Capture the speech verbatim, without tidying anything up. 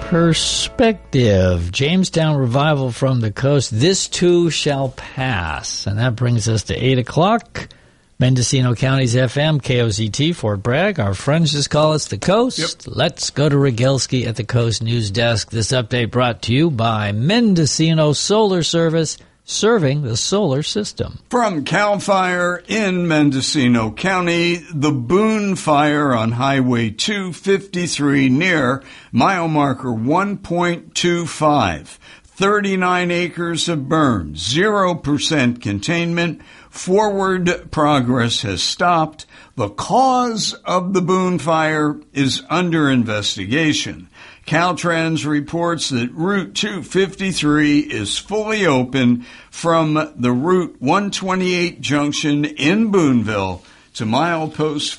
Perspective. Jamestown revival from the coast. This too shall pass. And that brings us to eight o'clock. Mendocino County's F M, K O Z T, Fort Bragg. Our friends just call us the Coast. Yep. Let's go to Rogelski at the Coast News Desk. This update brought to you by Mendocino Solar Service, serving the solar system. From CAL FIRE in Mendocino County, the Boone Fire on Highway two fifty-three near mile marker one point two five. thirty-nine acres of burn, zero percent containment. Forward progress has stopped. The cause of the Boone Fire is under investigation. Caltrans reports that Route two fifty-three is fully open from the Route one twenty-eight junction in Booneville to milepost